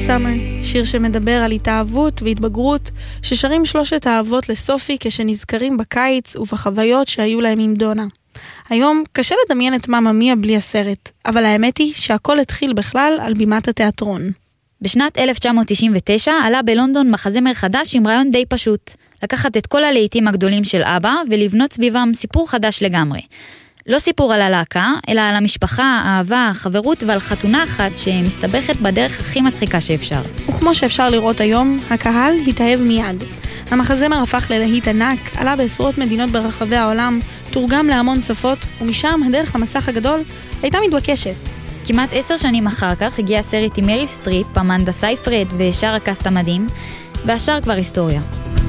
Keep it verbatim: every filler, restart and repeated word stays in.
Summer, שיר שמדבר על התאהבות והתבגרות, ששרים שלושת האהבות לסופי כשנזכרים בקיץ ובחוויות שהיו להם עם דונה. היום קשה לדמיין את מאמה מיה בלי הסרט, אבל האמת היא שהכל התחיל בכלל על בימת התיאטרון. בשנת אלף תשע מאות תשעים ותשע עלה בלונדון מחזמר חדש עם רעיון די פשוט, לקחת את כל הלהיטים הגדולים של אבא ולבנות סביבם סיפור חדש לגמרי. לא סיפור על הלהקה, אלא על המשפחה, האהבה, חברות ועל חתונה אחת שמסתבכת בדרך הכי מצחיקה שאפשר. וכמו שאפשר לראות היום, הקהל התאהב מיד. המחזמר הפך ללהיט ענק, עלה בעשרות מדינות ברחבי העולם, תורגם להמון שפות, ומשם הדרך למסך הגדול הייתה מתבקשת. כמעט עשר שנים אחר כך הגיע הסרט עם מריל סטריפ, אמנדה סייפרד ושאר הקאסט המדהים, והשאר כבר היסטוריה.